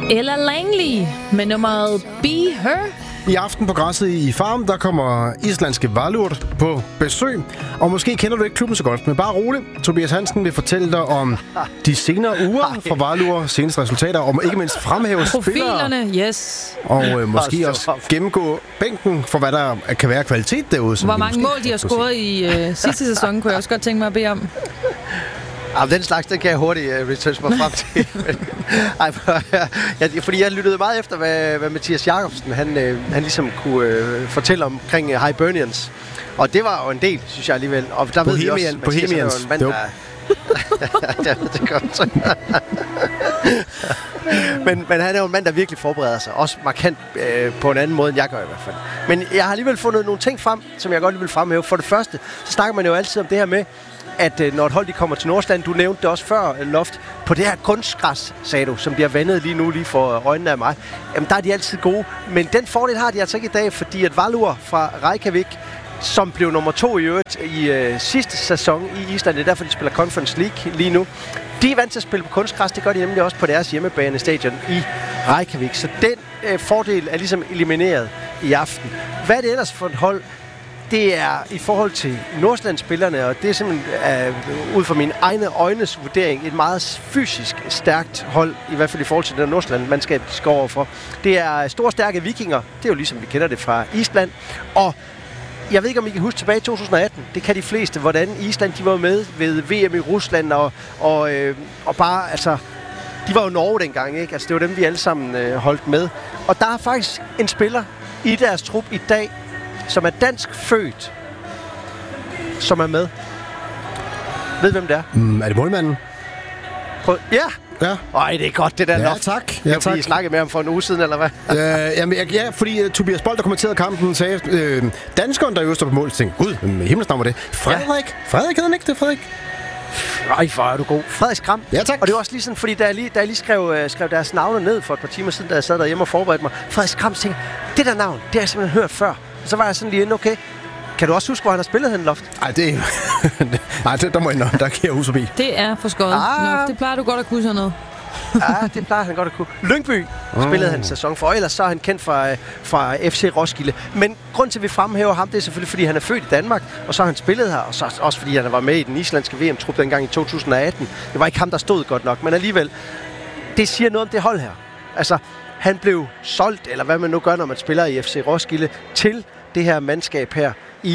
Ella Langley med nummeret Be Her. I aften på græsset i Farm, der kommer islandske Valur på besøg. Og måske kender du ikke klubben så godt, men bare roligt. Tobias Hansen vil fortælle dig om de senere uger fra Valur, seneste resultater, og ikke mindst fremhæve profilerne, yes. Og måske også gennemgå bænken for, hvad der kan være kvalitet derude. Hvor mange mål de har scoret i sidste sæson, kunne jeg også godt tænke mig at bede om. Ja, den slags, den kan jeg hurtigt research mig frem til. Fordi jeg lyttede meget efter, hvad Mathias Jacobsen han ligesom kunne fortælle omkring Hibernians. Og det var jo en del, synes jeg alligevel. Og der ved vi også, Mathias er jo en mand, der... det er godt. men han er jo en mand, der virkelig forbereder sig. Også markant på en anden måde, end jeg gør i hvert fald. Men jeg har alligevel fundet nogle ting frem, som jeg godt vil fremhæve. For det første, så snakker man jo altid om det her med, at når et hold de kommer til Nordsjælland, du nævnte det også før, Loft, på det her kunstgræs, sagde du, som bliver vandet lige for øjnene af mig, jamen der er de altid gode. Men den fordel har de altså ikke i dag, fordi at Valur fra Reykjavik, som blev nummer 2 i øvrigt i sidste sæson i Island, det er derfor, de spiller Conference League lige nu, de er vant til at spille på kunstgræs, det gør de nemlig også på deres hjemmebanestadion i Reykjavik. Så den fordel er ligesom elimineret i aften. Hvad er det ellers for et hold? Det er i forhold til Nordsjællandsspillerne, og det er simpelthen ud fra mine egne øjnes vurdering et meget fysisk stærkt hold, i hvert fald i forhold til det Nordsjælland-mandskab, de skal overfor. Det er store, stærke vikinger, det er jo ligesom vi kender det fra Island, og jeg ved ikke, om I kan huske tilbage i 2018, det kan de fleste, hvordan Island de var med ved VM i Rusland, og bare, altså, de var jo Norge dengang, ikke? Altså, det var dem, vi alle sammen holdt med. Og der er faktisk en spiller i deres trup i dag, som er dansk født, som er med. Ved hvem det er? Er det målmanden? Ja! Ja. Ej, det er godt, det der Loft. Tak. Ja, tak. Vi snakkede med ham for en uge siden, eller hvad? Fordi Tobias Bold, der kommenterede kampen, sagde, danskeren, der jo står på mål, tænkte, gud, med himmelsnavn var det. Frederik? Ja. Frederik hedder han ikke det, Frederik? Ej, hvor er du god. Frederik Skram. Ja, tak. Og det var også lige sådan, fordi da jeg lige skrev deres navne ned for et par timer siden, da jeg sad derhjemme og forberedte mig. Frederik Skram tænkte, det der navn, det har jeg simpelthen hørt før. Og så var jeg sådan lige inde, okay. Kan du også huske, hvor han har spillet hen, Loft? Ej, der må jeg der kan jeg huske forbi. Det er for skøjet. Det plejer du godt at kunne sådan noget. Ja, det plejer han godt at kunne. Lyngby spillede han sæson for, og ellers så er han kendt fra FC Roskilde. Men grund til, at vi fremhæver ham, det er selvfølgelig, fordi han er født i Danmark, og så har han spillet her, og så også fordi han var med i den islandske VM-trup dengang i 2018. Det var ikke ham, der stod godt nok, men alligevel, det siger noget om det hold her. Altså, han blev solgt, eller hvad man nu gør, når man spiller i FC Roskilde, til det her mandskab her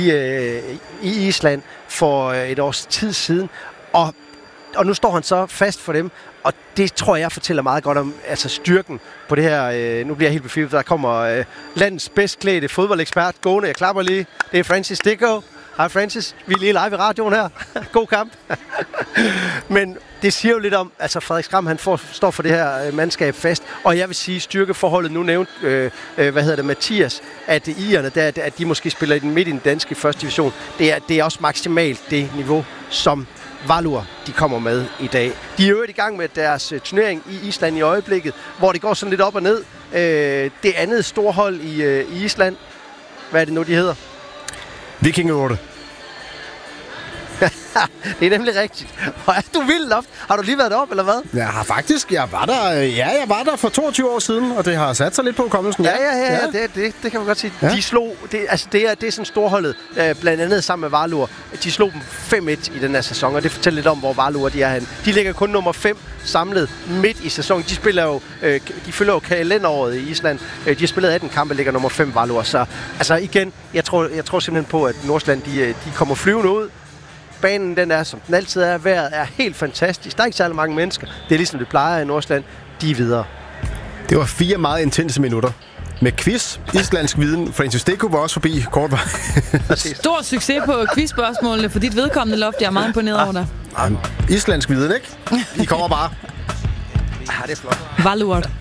i Island for et års tid siden. Og nu står han så fast for dem, og det tror jeg fortæller meget godt om altså styrken på det her. Nu bliver jeg helt befivet, der kommer landets bedst klædte fodboldekspert gående. Jeg klapper lige. Det er Francis Dicko. Hej Francis, vi er lige live i radioen her. God kamp. Men det siger jo lidt om, altså Frederik Skram, han står for det her mandskab fast, og jeg vil sige styrkeforholdet, nu nævnte, Mathias, at irerne, at de måske spiller midt i den danske første division, det er også maksimalt det niveau, som Valur, de kommer med i dag. De er jo i gang med deres turnering i Island i øjeblikket, hvor det går sådan lidt op og ned. Det andet storhold i Island, hvad er det nu, de hedder? Vikingerorte. Det er nemlig rigtigt. Hvor er du vild, Loft? Har du lige været deroppe, eller hvad? Jeg har faktisk. Jeg var der for 22 år siden, og det har sat sig lidt på kommelsen. Ja. Det kan man godt sige. Ja. De slog, det er sådan storholdet, blandt andet sammen med Valur. De slog dem 5-1 i den her sæson, og det fortæller lidt om, hvor Valur de er henne. De ligger kun nummer 5 samlet midt i sæsonen. De spiller jo, de følger jo kalenderåret i Island. De har spillet 18 kampe, ligger nummer 5 Valur. Så altså igen, jeg tror simpelthen på, at Nordsjælland de kommer flyvende ud. Banen, den er, som den altid er. Vejret er helt fantastisk. Der er ikke særlig mange mennesker. Det er ligesom det plejer i Nordsjælland. De er videre. Det var 4 meget intense minutter. Med quiz, islandsk viden. Francis Dicko var også forbi kort vej. Stor succes på quizspørgsmålene for dit vedkommende, Loft. Jeg er meget imponeret over dig. Islandsk viden, ikke? I kommer bare. Det er flot. Valur.